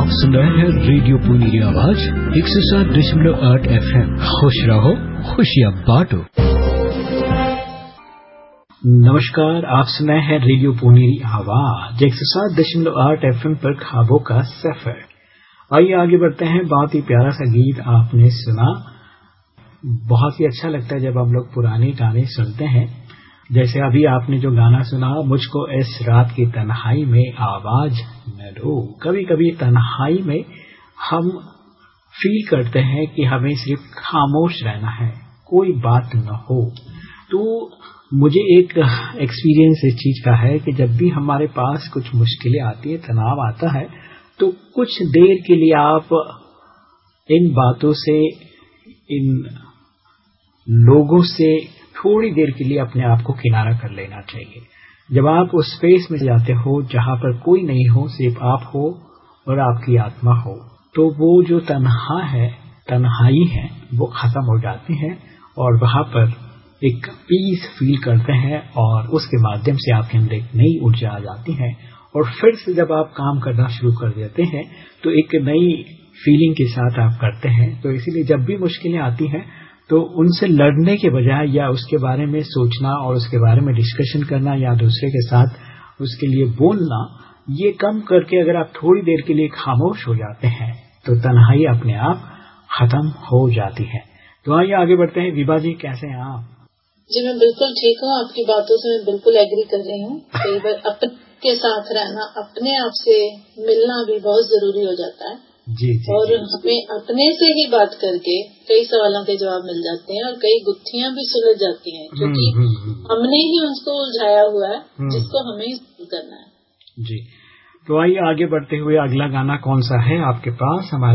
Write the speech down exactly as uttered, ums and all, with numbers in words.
आप सुन रहे हैं रेडियो पुनीरी आवाज एक सौ सात दशमलव आठ एफ एम। खुश रहो, खुशियाँ बांटो। नमस्कार, आप सुन रहे हैं रेडियो पुनीरी आवाज एक सौ सात दशमलव आठ एफ एम पर ख्वाबों का सफर। आइए आगे बढ़ते हैं। बहुत ही प्यारा सा गीत आपने सुना। बहुत ही अच्छा लगता है जब हम लोग पुराने गाने सुनते हैं। जैसे अभी आपने जो गाना सुना, मुझको इस रात की तन्हाई में आवाज न दो। कभी कभी तन्हाई में हम फील करते हैं कि हमें सिर्फ खामोश रहना है, कोई बात न हो। तो मुझे एक एक्सपीरियंस इस चीज का है कि जब भी हमारे पास कुछ मुश्किलें आती है, तनाव आता है, तो कुछ देर के लिए आप इन बातों से, इन लोगों से थोड़ी देर के लिए अपने आप को किनारा कर लेना चाहिए। जब आप उस स्पेस में जाते हो जहां पर कोई नहीं हो, सिर्फ आप हो और आपकी आत्मा हो, तो वो जो तन्हा है, तन्हाई है, वो खत्म हो जाती है और वहां पर एक पीस फील करते हैं और उसके माध्यम से आपके अंदर एक नई ऊर्जा आ जाती है और फिर से जब आप काम करना शुरू कर देते हैं तो एक नई फीलिंग के साथ आप करते हैं। तो इसीलिए जब भी मुश्किलें आती हैं तो उनसे लड़ने के बजाय या उसके बारे में सोचना और उसके बारे में डिस्कशन करना या दूसरे के साथ उसके लिए बोलना, ये कम करके अगर आप थोड़ी देर के लिए खामोश हो जाते हैं तो तन्हाई अपने आप खत्म हो जाती है। तो आइए आगे बढ़ते हैं। विभा जी, कैसे हैं आप? जी मैं बिल्कुल ठीक हूँ। आपकी बातों से मैं बिल्कुल एग्री कर रही हूँ। कई बार अपने के साथ रहना, अपने आप से मिलना भी बहुत जरूरी हो जाता है। जी, जी, और जी। हमें अपने से ही बात करके कई सवालों के जवाब मिल जाते हैं और कई गुत्थियां भी सुलझ जाती हैं, क्योंकि हमने ही उसको उलझाया हुआ है, जिसको हमें ही करना है। जी, तो आइए आगे बढ़ते हुए अगला गाना कौन सा है आपके पास? हमारे